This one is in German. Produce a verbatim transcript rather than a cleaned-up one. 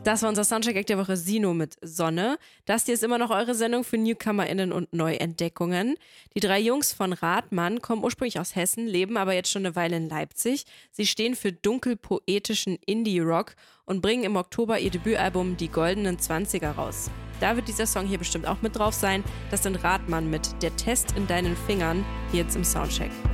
Das war unser Soundcheck-Act der Woche, Sino mit Sonne. Das hier ist immer noch eure Sendung für NewcomerInnen und Neuentdeckungen. Die drei Jungs von Rathmann kommen ursprünglich aus Hessen, leben aber jetzt schon eine Weile in Leipzig. Sie stehen für dunkelpoetischen Indie-Rock und bringen im Oktober ihr Debütalbum Die Goldenen Zwanziger raus. Da wird dieser Song hier bestimmt auch mit drauf sein. Das sind Rathmann mit Der Test in deinen Fingern, hier jetzt im Soundcheck.